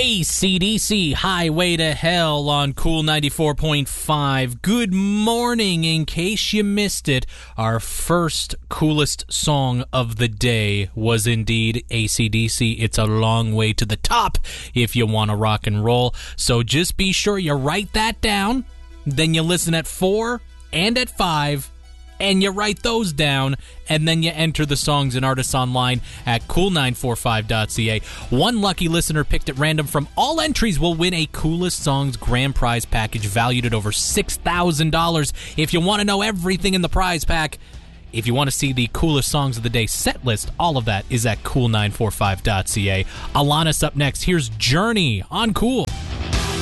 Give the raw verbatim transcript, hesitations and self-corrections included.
A C D C, Highway to Hell on Cool ninety-four point five. Good morning. In case you missed it, our first coolest song of the day was indeed A C D C. It's a long way to the top if you want to rock and roll. So just be sure you write that down. Then you listen at four and at five. And you write those down, and then you enter the songs and artists online at cool nine four five dot c a. One lucky listener picked at random from all entries will win a Coolest Songs grand prize package valued at over six thousand dollars. If you want to know everything in the prize pack, if you want to see the Coolest Songs of the Day set list, all of that is at cool nine four five dot c a. Alanis up next. Here's Journey on Cool.